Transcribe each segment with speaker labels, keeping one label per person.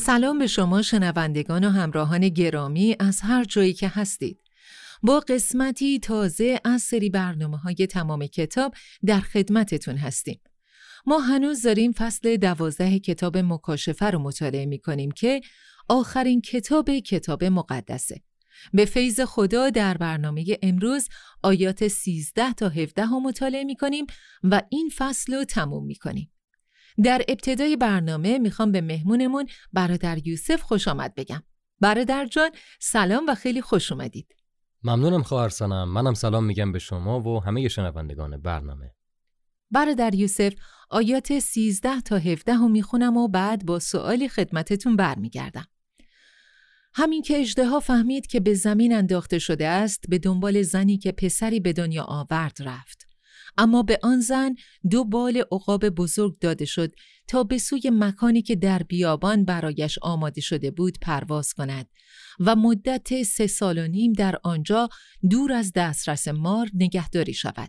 Speaker 1: سلام به شما شنوندگان و همراهان گرامی از هر جایی که هستید. با قسمتی تازه از سری برنامه‌های تمام کتاب در خدمتتون هستیم. ما هنوز داریم فصل 12 کتاب مکاشفه رو مطالعه می‌کنیم که آخرین کتاب مقدسه. به فیض خدا در برنامه امروز آیات 13 تا 17 رو مطالعه می‌کنیم و این فصل رو تموم می‌کنیم. در ابتدای برنامه میخوام به مهمونمون برادر یوسف خوش آمد بگم. برادر جان سلام و خیلی خوش اومدید.
Speaker 2: ممنونم خواهر سنم. منم سلام میگم به شما و همه شنوندگان برنامه.
Speaker 1: برادر یوسف آیات 13 تا 17 رو میخونم و بعد با سوالی خدمتتون برمیگردم. همین که اژدها فهمید که به زمین انداخته شده است، به دنبال زنی که پسری به دنیا آورد رفت. اما به آن زن 2 بال عقاب بزرگ داده شد تا به سوی مکانی که در بیابان برایش آماده شده بود پرواز کند و مدت 3 سال و نیم در آنجا دور از دسترس مار نگهداری شود.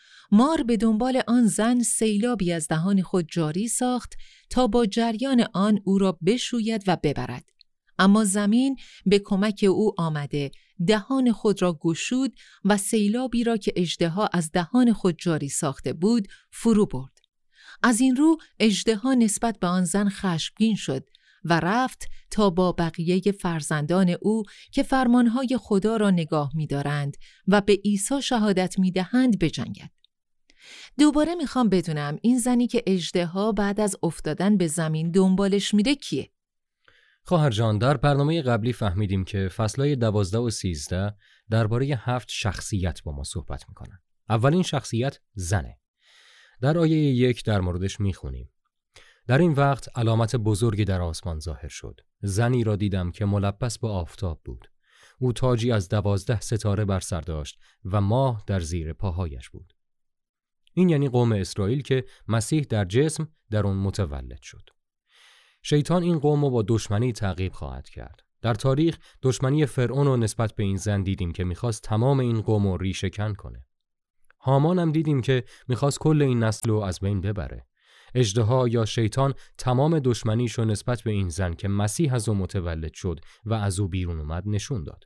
Speaker 1: مار به دنبال آن زن سیلابی از دهان خود جاری ساخت تا با جریان آن او را بشوید و ببرد. اما زمین به کمک او آمده دهان خود را گشود و سیلابی را که اژدها از دهان خود جاری ساخته بود فرو برد. از این رو اژدها نسبت به آن زن خشمگین شد و رفت تا با بقیه فرزندان او که فرمانهای خدا را نگاه می‌دارند و به عیسی شهادت می‌دهند بجنگد. دوباره میخوام بدونم این زنی که اژدها بعد از افتادن به زمین دنبالش میره کیه؟
Speaker 2: خواهر جان، در برنامه قبلی فهمیدیم که فصلهای 12 و 13 درباره 7 شخصیت با ما صحبت میکنن. اولین شخصیت زنه. در آیه 1 در موردش میخونیم: در این وقت علامت بزرگی در آسمان ظاهر شد. زنی را دیدم که ملبس با آفتاب بود. او تاجی از 12 ستاره بر سر داشت و ماه در زیر پاهایش بود. این یعنی قوم اسرائیل که مسیح در جسم در اون متولد شد. شیطان این قوم رو با دشمنی تعقیب خواهد کرد. در تاریخ دشمنی فرعون رو نسبت به این زن دیدیم که میخواست تمام این قوم رو ریشه‌کن کنه. هامان هم دیدیم که میخواست کل این نسل رو از بین ببره. اژدها یا شیطان تمام دشمنیش رو نسبت به این زن که مسیح از اون متولد شد و از او بیرون اومد نشون داد.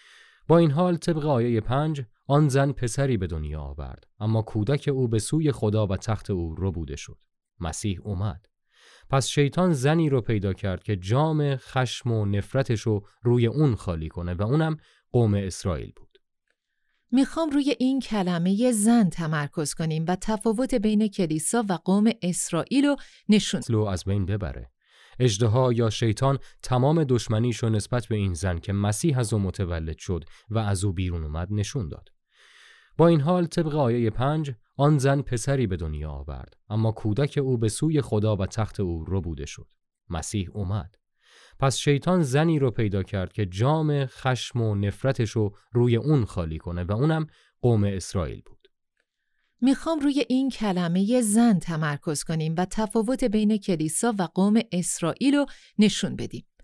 Speaker 2: با این حال طبق آیه 5 آن زن پسری به دنیا آورد، اما کودک او به سوی خدا و تخت او ربوده شد. مسیح اومد. پس شیطان زنی رو پیدا کرد که جام خشم و نفرتش رو روی اون خالی کنه و اونم قوم اسرائیل بود.
Speaker 1: میخوام روی این کلمه زن تمرکز کنیم و تفاوت بین کلیسا و قوم اسرائیل رو نشون
Speaker 2: از بین ببره. اژدها یا شیطان تمام دشمنیش رو نسبت به این زن که مسیح از اون متولد شد و از او بیرون اومد نشون داد. با این حال طبق آیه 5 آن زن پسری به دنیا آورد، اما کودک او به سوی خدا و تخت او ربوده شد. مسیح اومد. پس شیطان زنی رو پیدا کرد که جام خشم و نفرتش رو روی اون خالی کنه و اونم قوم اسرائیل بود.
Speaker 1: میخوام روی این کلمه زن تمرکز کنیم و تفاوت بین کلیسا و قوم اسرائیل رو نشون بدیم.